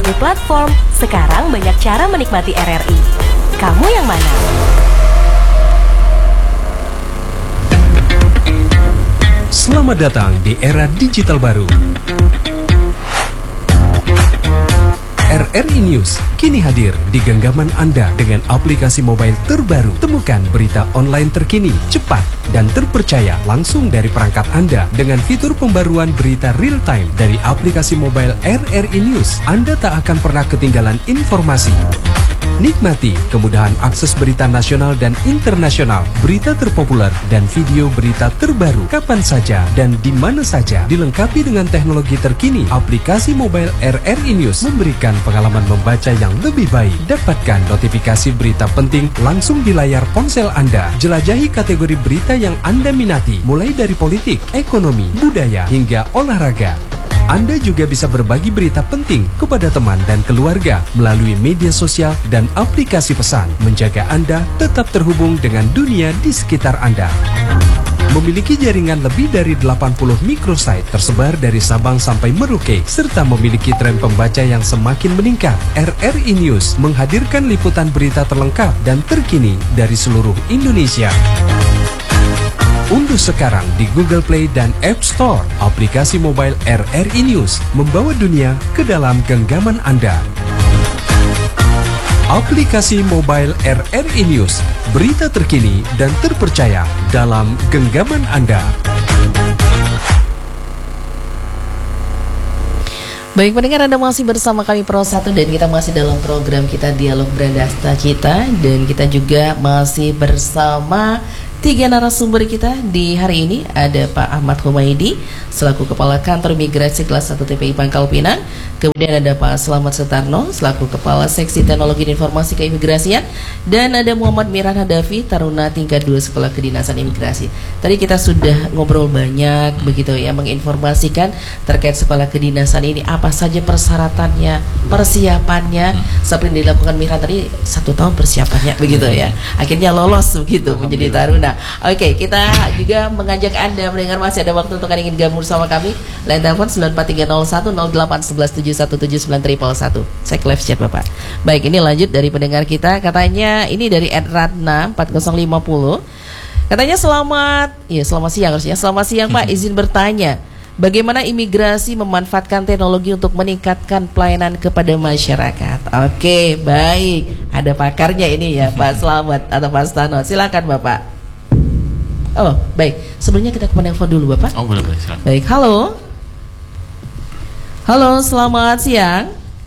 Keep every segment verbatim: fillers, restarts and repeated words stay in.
berbagai platform. Sekarang banyak cara menikmati R R I. Kamu yang mana? Selamat datang di era digital baru. R R I News kini hadir di genggaman Anda dengan aplikasi mobile terbaru. Temukan berita online terkini, cepat, dan terpercaya langsung dari perangkat Anda dengan fitur pembaruan berita real time dari aplikasi mobile R R I News. Anda tak akan pernah ketinggalan informasi. Nikmati kemudahan akses berita nasional dan internasional, berita terpopuler, dan video berita terbaru kapan saja dan di mana saja. Dilengkapi dengan teknologi terkini, aplikasi mobile R R I News memberikan pengalaman membaca yang lebih baik. Dapatkan notifikasi berita penting langsung di layar ponsel Anda. Jelajahi kategori berita yang Anda minati, mulai dari politik, ekonomi, budaya, hingga olahraga. Anda juga bisa berbagi berita penting kepada teman dan keluarga melalui media sosial dan aplikasi pesan, menjaga Anda tetap terhubung dengan dunia di sekitar Anda. Memiliki jaringan lebih dari delapan puluh microsite tersebar dari Sabang sampai Merauke, serta memiliki tren pembaca yang semakin meningkat. R R I News menghadirkan liputan berita terlengkap dan terkini dari seluruh Indonesia. Unduh sekarang di Google Play dan App Store aplikasi mobile R R I News, membawa dunia ke dalam genggaman Anda. Aplikasi mobile R R I News, berita terkini dan terpercaya dalam genggaman Anda. Baik pendengar, Anda masih bersama kami Pro satu dan kita masih dalam program kita Dialog Bradasta Cita, dan kita juga masih bersama tiga narasumber kita di hari ini. Ada Pak Ahmad Humaydi selaku Kepala Kantor Imigrasi Kelas satu T P I Pangkal Pinang. Kemudian ada Pak Slamet Sutarno selaku Kepala Seksi Teknologi dan Informasi Keimigrasian. Dan ada Muhammad Miran Hadafi, Taruna Tingkat dua Sekolah Kedinasan Imigrasi. Tadi kita sudah ngobrol banyak begitu ya, menginformasikan terkait sekolah kedinasan ini, apa saja persyaratannya, persiapannya. Seperti yang dilakukan Miran tadi, satu tahun persiapannya begitu ya. Akhirnya lolos begitu menjadi taruna. Oke, kita juga mengajak Anda mendengar, masih ada waktu untuk Anda ingin gabung bersama kami. Line telepon sembilan empat tiga nol satu nol delapan satu satu tujuh satu tujuh sembilan satu satu. Cek live chat Bapak. Baik, ini lanjut dari pendengar kita. Katanya ini dari Ed Ratna empat nol lima nol. Katanya selamat, ya selamat siang harusnya. Selamat siang Pak, izin bertanya, bagaimana imigrasi memanfaatkan teknologi untuk meningkatkan pelayanan kepada masyarakat? Oke, baik. Ada pakarnya ini ya, Pak Slamet atau Pak Stano. Silakan Bapak. Oh, baik. Sebelumnya kita ke penelpon dulu, Bapak. Oh, boleh, boleh. Silakan. Baik, halo. Halo, selamat siang.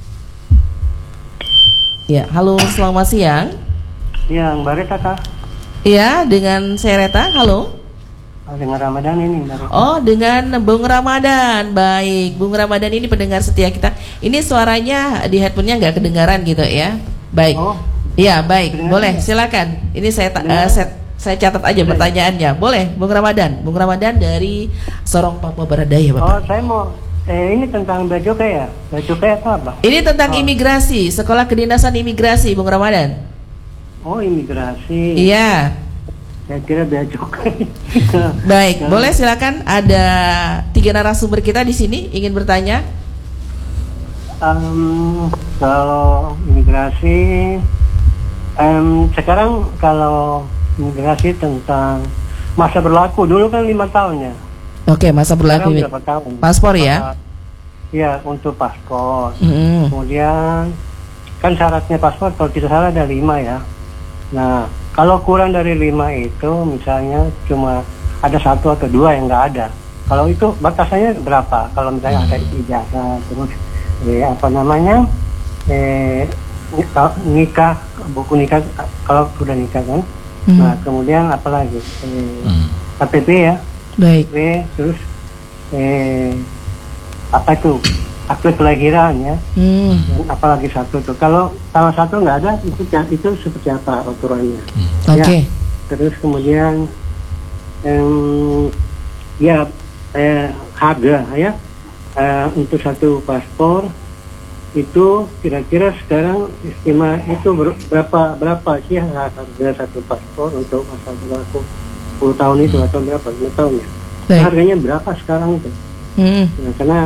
Ya, halo, selamat siang. Siang, Mbak Rita, Kak. Iya, dengan saya Reta. Halo. Oh, dengan Ramadan ini, Mbak Rita. Oh, dengan Bung Ramadan. Baik, Bung Ramadan ini pendengar setia kita. Ini suaranya di headphone-nya nggak kedengaran gitu ya. Baik. Oh. Iya, baik. Boleh, silakan. Ini saya uh, set Saya catat aja pertanyaannya. Boleh, Bung Ramadan. Bung Ramadan dari Sorong, Papua Barat Daya, Bapak. Oh, saya mau eh, ini tentang Bea Cukai ya? Bea Cukai atau apa? Ini tentang oh. imigrasi, Sekolah Kedinasan Imigrasi, Bung Ramadan. Oh, imigrasi. Iya. Saya kira Bea Cukai. Baik, nah. boleh silakan. Ada tiga narasumber kita di sini ingin bertanya. Um, kalau imigrasi, um, sekarang kalau imigrasi tentang masa berlaku, dulu kan lima tahun ya. Oke, masa berlaku berapa tahun? Paspor ya? Iya, untuk paspor. Mm-hmm. Kemudian kan syaratnya paspor kalau tidak salah ada lima ya. Nah, kalau kurang dari lima itu, misalnya cuma ada satu atau dua yang nggak ada. Kalau itu batasannya berapa? Kalau misalnya ada ijazah, terus eh, apa namanya eh, nikah, buku nikah kalau sudah nikah kan. Hmm. Nah, kemudian apa lagi? Eh, hmm. K T P ya. Baik. K T P, terus eh, apa itu? Akte kelahiran ya. Hmm. Dan apalagi satu tuh. Kalau salah satu nggak ada, itu itu seperti apa aturannya? Hmm. Oke. Okay. Ya, terus kemudian em, ya eh, harga ya eh, untuk satu paspor itu kira-kira sekarang istimewa itu berapa berapa sih harga satu paspor untuk masa berlaku sepuluh tahun itu atau berapa lima tahun ya? Harganya berapa sekarang itu? Hmm. Nah, karena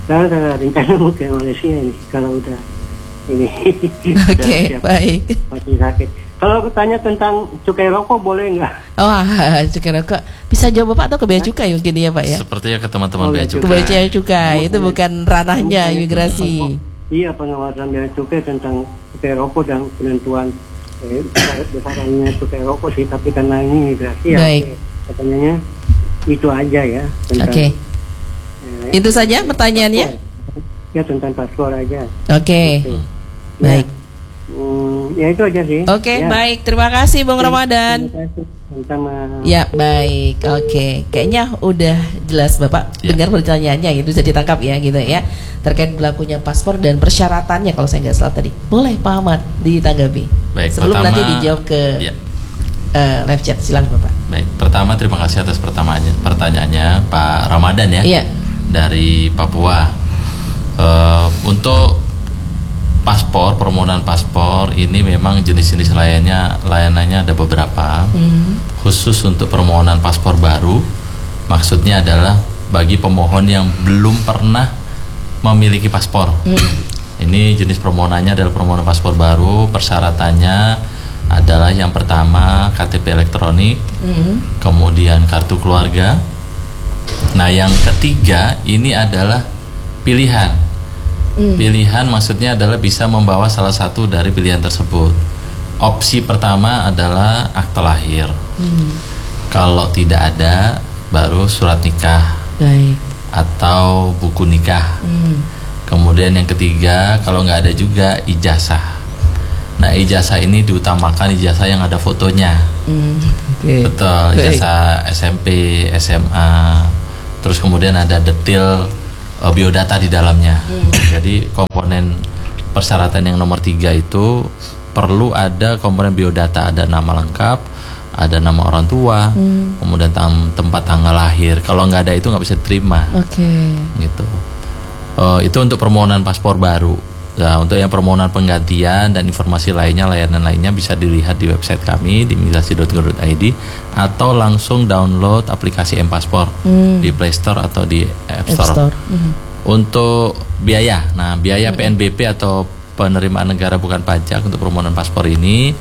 Saya ada rencana mau ke Malaysia ini kalau udah ini. Oke, okay, baik. Masih sakit. Kalau bertanya tentang cukai rokok boleh nggak? Oh, cukai rokok. Bisa jawab Bapak atau ke bea cukai mungkin ya Pak ya? Sepertinya ke teman-teman Oh, bea bea Ke bea cukai. cukai itu bukan ranahnya imigrasi. Iya, pengawasan bea cukai tentang cukai rokok dan penentuan eh, besarannya cukai rokok sih, tapi karena ini imigrasi ya. Baik. oke. Katanya itu aja ya. Oke. tentang, Okay. eh, Itu saja pertanyaannya? Ya tentang paspor aja. Oke. Okay. Gitu. Baik. Hmm, ya itu aja sih. Oke, okay, ya. baik. Terima kasih Bung Ramadan. Terima kasih. Sama. Ya, baik. Oke. Okay. Kayaknya udah jelas Bapak Ya. dengar pertanyaannya itu bisa ditangkap ya gitu ya. Terkait berlakunya paspor dan persyaratannya kalau saya nggak salah tadi. Boleh Pak Ahmad ditanggapi. Baik, Sebelum pertama, nanti dijawab ke ya. uh, live chat. Silakan Bapak. Baik, pertama terima kasih atas pertamanya, pertanyaannya Pak Ramadan ya, Iya. dari Papua. Uh, untuk paspor, permohonan paspor ini memang jenis-jenis layannya, layanannya ada beberapa. Hmm. Khusus untuk permohonan paspor baru, maksudnya adalah bagi pemohon yang belum pernah memiliki paspor. Hmm. Ini jenis permohonannya adalah permohonan paspor baru. Persyaratannya adalah yang pertama K T P elektronik, Hmm. kemudian kartu keluarga. Nah, yang ketiga ini adalah pilihan. Hmm. Pilihan maksudnya adalah bisa membawa salah satu dari pilihan tersebut. Opsi pertama adalah akte lahir. Hmm. Kalau tidak ada, baru surat nikah Baik. atau buku nikah. Hmm. Kemudian yang ketiga, kalau nggak ada juga ijazah. Nah, ijazah ini diutamakan ijazah yang ada fotonya. Hmm. Oke. Betul, Baik. ijazah S M P, S M A. Terus kemudian ada detail uh, biodata di dalamnya. Hmm. Jadi komponen persyaratan yang nomor tiga itu perlu ada komponen biodata, ada nama lengkap, ada nama orang tua, Hmm. kemudian tam- tempat tanggal lahir. Kalau nggak ada itu nggak bisa diterima. Oke. Gitu. Uh, itu untuk permohonan paspor baru. Nah, untuk yang permohonan penggantian dan informasi lainnya, layanan lainnya bisa dilihat di website kami di imigrasi dot go dot i d atau langsung download aplikasi M-Paspor Hmm. di Play Store atau di App App Store. Store. Hmm. Untuk biaya, nah biaya P N B P atau penerimaan negara bukan pajak untuk permohonan paspor ini,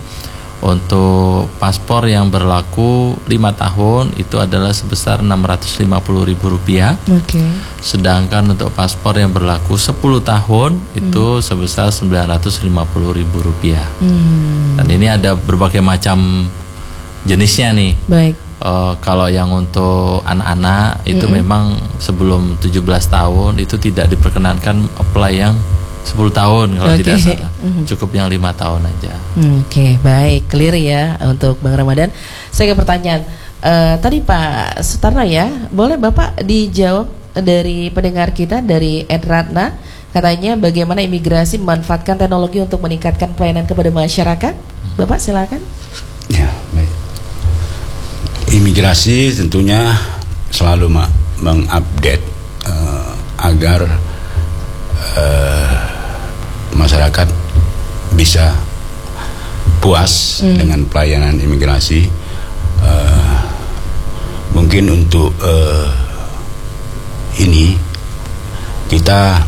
untuk paspor yang berlaku lima tahun itu adalah sebesar enam ratus lima puluh ribu rupiah. Oke. Sedangkan untuk paspor yang berlaku sepuluh tahun itu sebesar sembilan ratus lima puluh ribu rupiah. Hmm. Dan ini ada berbagai macam jenisnya nih. Baik. Eh, kalau yang untuk anak-anak itu memang sebelum tujuh belas tahun itu tidak diperkenankan apply yang sepuluh tahun kalau Oke. tidak salah. Mhm. Cukup yang lima tahun aja. Hmm, Oke, baik, clear ya untuk Bang Ramadan. Saya ke pertanyaan Eh, tadi Pak Sutarno ya, boleh Bapak dijawab dari pendengar kita dari Ed Ratna, katanya bagaimana imigrasi memanfaatkan teknologi untuk meningkatkan pelayanan kepada masyarakat. Bapak silakan. Ya, baik. Imigrasi tentunya selalu ma- mengupdate eh, agar eh, masyarakat bisa puas Hmm. dengan pelayanan imigrasi. Eh, mungkin untuk eh, ini kita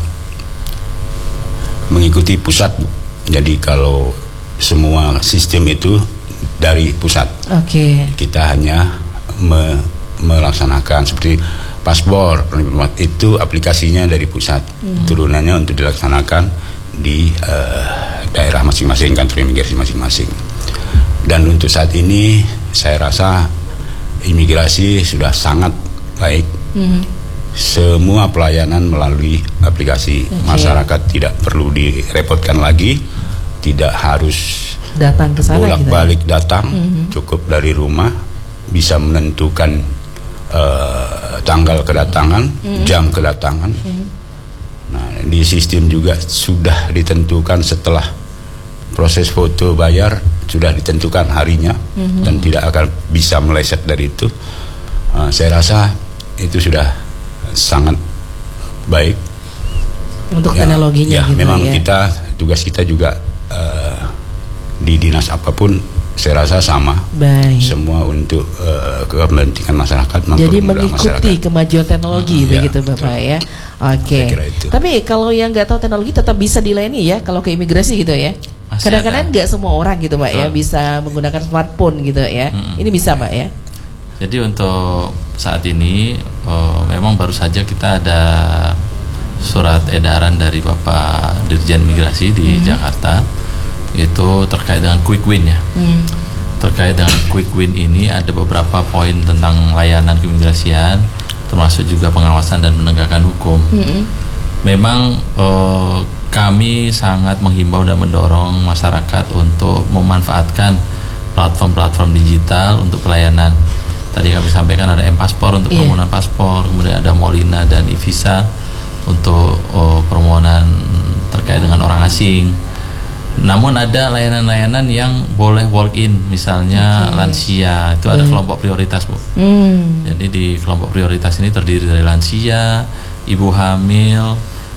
mengikuti pusat, jadi kalau semua sistem itu dari pusat, Oke. kita hanya me- melaksanakan seperti paspor itu aplikasinya dari pusat, turunannya untuk dilaksanakan di eh, daerah masing-masing, kantor imigrasi masing-masing. Dan untuk saat ini saya rasa imigrasi sudah sangat baik. Mhm. Semua pelayanan melalui aplikasi. Oke. Masyarakat tidak perlu direpotkan lagi, tidak harus Datang ke sana gitu. bolak-balik datang, Mhm. cukup dari rumah bisa menentukan eh, tanggal kedatangan, jam kedatangan. Nah, di sistem juga sudah ditentukan setelah proses foto bayar, sudah ditentukan harinya dan tidak akan bisa meleset dari itu. Eh, saya rasa itu sudah sangat baik. Untuk Ya, teknologinya ya, gitu memang ya. kita tugas kita juga eh, di dinas apapun saya rasa sama, Baik. semua untuk eh, kepentingan masyarakat, Jadi mempermudah mengikuti masyarakat. kemajuan teknologi Hmm, begitu ya, Bapak ya. Oke. Saya kira itu. Tapi kalau yang nggak tahu teknologi tetap bisa dilayani ya kalau ke imigrasi gitu ya. Masih Kadang-kadang ada. nggak semua orang gitu Pak ya Betul. bisa menggunakan smartphone gitu ya. Mm-mm. Ini bisa Pak ya. Jadi untuk saat ini eh, memang baru saja kita ada surat edaran dari Bapak Dirjen Migrasi di Hmm. Jakarta itu terkait dengan quick win ya. Hmm. Terkait dengan quick win ini ada beberapa poin tentang layanan keimigrasian, termasuk juga pengawasan dan penegakan hukum. Mm-mm. Memang eh, kami sangat menghimbau dan mendorong masyarakat untuk memanfaatkan platform-platform digital untuk pelayanan. Tadi kami sampaikan ada M-Paspor untuk Iya. permohonan paspor, kemudian ada Molina dan e-visa untuk oh, permohonan terkait dengan orang asing. Namun ada layanan-layanan yang boleh walk-in, misalnya lansia, itu ada Baik. kelompok prioritas Bu. Hmm. Jadi di kelompok prioritas ini terdiri dari lansia, ibu hamil,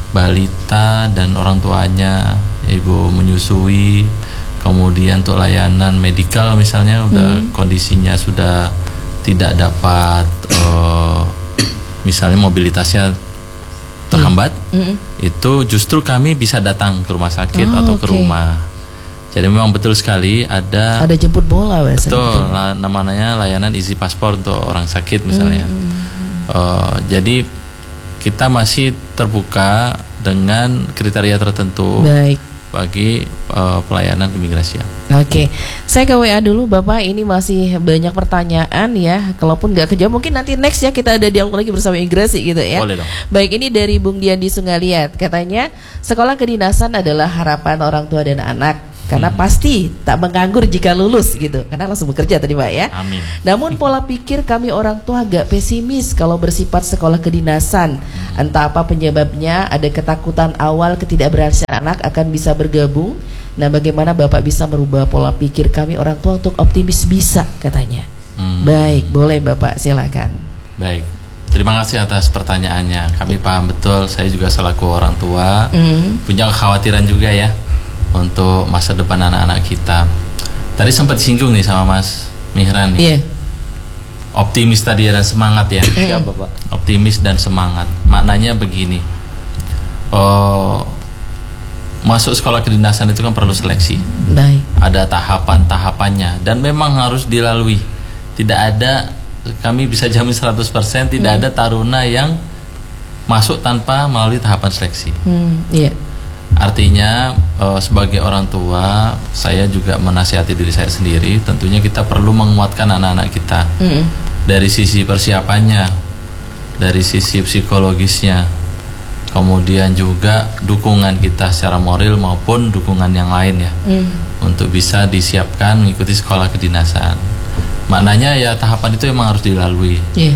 balita dan orang tuanya, ibu menyusui, kemudian untuk layanan medikal misalnya udah kondisinya sudah tidak dapat eh, misalnya mobilitasnya terhambat, Mm-mm. itu justru kami bisa datang ke rumah sakit Oh, atau ke oke. rumah. Jadi memang betul sekali ada Ada jemput bola bahasa. betul la- namanya layanan easy paspor untuk orang sakit misalnya. Eh, jadi kita masih terbuka dengan kriteria tertentu Baik. bagi eh, pelayanan keimigrasian. Oke, saya ke W A dulu Bapak. Ini masih banyak pertanyaan ya. Kalaupun nggak kejawab, mungkin nanti next ya kita ada dialog lagi bersama imigrasi gitu ya. Boleh dong. Baik, ini dari Bung Dian di Sungaliat. Katanya sekolah kedinasan adalah harapan orang tua dan anak. Karena Hmm. pasti tak menganggur jika lulus gitu. Karena langsung bekerja tadi Pak ya. Amin. Namun pola pikir kami orang tua agak pesimis kalau bersifat sekolah kedinasan. Entah apa penyebabnya, ada ketakutan awal ketidakberhasilan anak akan bisa bergabung. Nah, bagaimana Bapak bisa merubah pola pikir kami orang tua untuk optimis bisa katanya. Hmm. Baik, boleh Bapak silakan. Baik. Terima kasih atas pertanyaannya. Kami paham betul. Saya juga selaku orang tua Hmm. punya kekhawatiran juga ya untuk masa depan anak-anak kita. Tadi sempat singgung nih sama Mas Mihran nih. Iya. Optimis tadi dan semangat ya. Iya, Bapak. Optimis dan semangat. Maknanya begini. Oh, masuk sekolah kedinasan itu kan perlu seleksi. Baik. Ada tahapan-tahapannya dan memang harus dilalui. Tidak ada, kami bisa jamin seratus persen tidak ada taruna yang masuk tanpa melalui tahapan seleksi. Hmm, iya. Artinya eh, sebagai orang tua, saya juga menasihati diri saya sendiri. Tentunya kita perlu menguatkan anak-anak kita Hmm. dari sisi persiapannya, dari sisi psikologisnya, kemudian juga dukungan kita secara moral maupun dukungan yang lain ya, Hmm. untuk bisa disiapkan mengikuti sekolah kedinasan. Maknanya ya tahapan itu memang harus dilalui. Iya.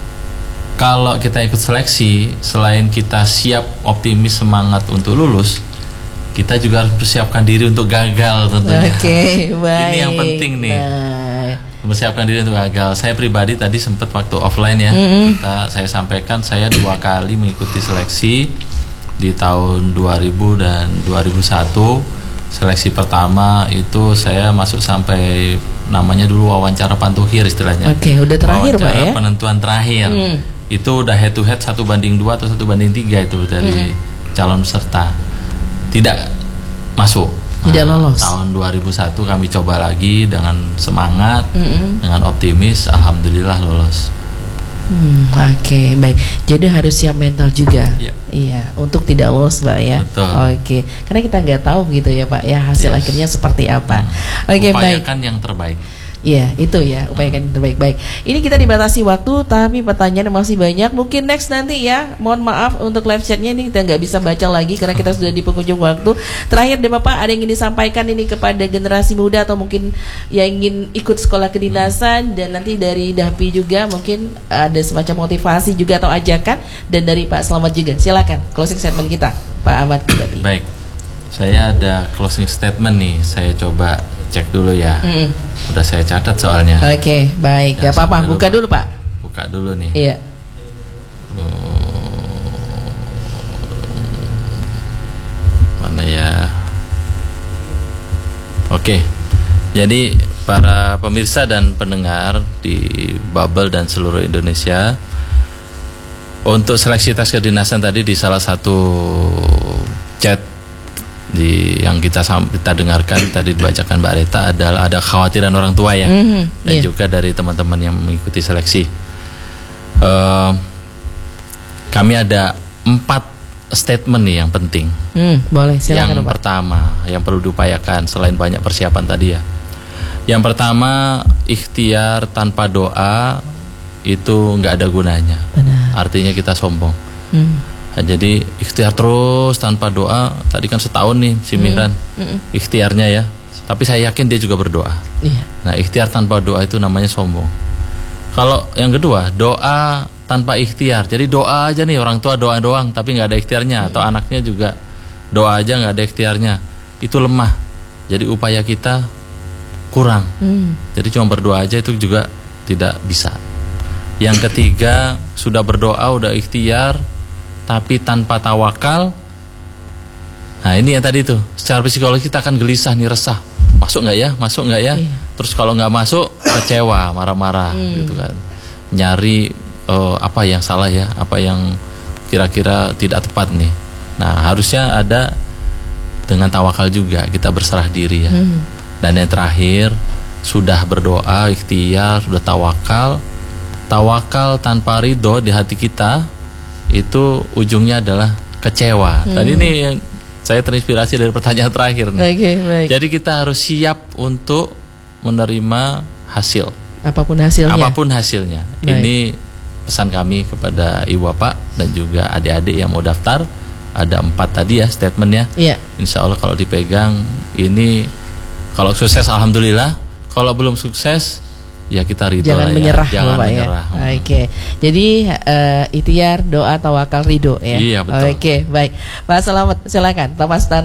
Kalau kita ikut seleksi, selain kita siap, optimis, semangat untuk lulus, kita juga harus persiapkan diri untuk gagal tentunya. Oke, baik. Ini yang penting nih. Nah, Mempersiapkan diri untuk gagal. Saya pribadi tadi sempat waktu offline ya, Mm-mm. kita, saya sampaikan saya dua kali mengikuti seleksi di tahun dua ribu dan dua ribu satu. Seleksi pertama itu saya masuk sampai namanya dulu wawancara pantuhir istilahnya. Oke, udah terakhir, Wawancara Pak, ya? penentuan terakhir. Hmm. Itu udah head to head satu banding dua atau satu banding tiga itu dari calon peserta. Tidak masuk. Tidak lolos. Tahun dua ribu satu kami coba lagi dengan semangat, Mm-mm. dengan optimis, alhamdulillah lolos. Hmm, Oke, baik. Jadi harus siap mental juga. Iya. Iya, untuk tidak lolos, Pak ya. Betul. Oke, karena kita nggak tahu gitu ya, Pak ya, hasil Yes. akhirnya seperti apa. Oke, baik. Upayakan yang terbaik. Iya, itu ya, upayakan yang terbaik. Baik. Ini kita dibatasi waktu, tapi pertanyaan masih banyak. Mungkin next nanti ya. Mohon maaf untuk live chatnya ini kita nggak bisa baca lagi karena kita sudah di penghujung waktu. Terakhir deh Bapak, ada yang ingin disampaikan ini kepada generasi muda atau mungkin yang ingin ikut sekolah kedinasan dan nanti dari Dahpi juga mungkin ada semacam motivasi juga atau ajakan dan dari Pak Slamet juga. Silakan closing statement kita, Pak Ahmad Dahpi. Baik. Saya ada closing statement nih. Saya coba cek dulu ya. Mm. Udah saya catat soalnya. Oke, baik. Ya, Gak apa-apa, sampai buka lupa. dulu Pak. Buka dulu nih. Iya. Mana ya? Oke. Jadi para pemirsa dan pendengar di Bubble dan seluruh Indonesia, Untuk seleksi tes kedinasan tadi di salah satu chat di yang kita kita dengarkan tadi dibacakan Mbak Reta adalah ada kekhawatiran orang tua ya, mm-hmm, dan yeah. juga dari teman-teman yang mengikuti seleksi. Uh, kami ada empat statement nih yang penting. Mm, boleh, silakan. Yang Pak. pertama yang perlu diupayakan selain banyak persiapan tadi ya. Yang pertama, ikhtiar tanpa doa itu nggak ada gunanya. Benar. Artinya kita sombong. Mm. Nah, jadi ikhtiar terus tanpa doa. Tadi kan setahun nih si Mihran mm. mm. ikhtiarnya ya. Tapi saya yakin dia juga berdoa. Yeah. Nah, ikhtiar tanpa doa itu namanya sombong. Kalau yang kedua, doa tanpa ikhtiar. Jadi doa aja nih, orang tua doa doang tapi nggak ada ikhtiarnya, mm. atau anaknya juga doa aja nggak ada ikhtiarnya. Itu lemah. Jadi upaya kita kurang. Mm. Jadi cuma berdoa aja itu juga tidak bisa. Yang ketiga, sudah berdoa, udah ikhtiar tapi tanpa tawakal. Nah ini yang tadi tuh, secara psikologi kita akan gelisah nih, resah. Masuk nggak ya, masuk nggak ya? Iya. Terus kalau nggak masuk, kecewa, marah-marah, hmm. gitu kan. Nyari uh, apa yang salah ya, apa yang kira-kira tidak tepat nih. Nah harusnya ada dengan tawakal juga, kita berserah diri ya. Hmm. Dan yang terakhir, sudah berdoa, ikhtiar, sudah tawakal. Tawakal tanpa ridho di hati kita, itu ujungnya adalah kecewa. Hmm. Tadi ini yang saya terinspirasi dari pertanyaan terakhir nih. Okay, baik. Jadi kita harus siap untuk menerima hasil. Apapun hasilnya. Apapun hasilnya. Baik. Ini pesan kami kepada ibu bapak dan juga adik-adik yang mau daftar. Ada empat tadi ya statementnya. Yeah. Insya Allah kalau dipegang ini, kalau sukses alhamdulillah. Kalau belum sukses, ya kita ridho. Jangan lah menyerah, ya. Jangan Bapak, menyerah. Ya. Oke. Okay. Jadi uh, ikhtiar, doa, tawakal, ridho ya. Iya betul. Oke, okay, baik. Pak Selamat, silakan. Pak Mastan.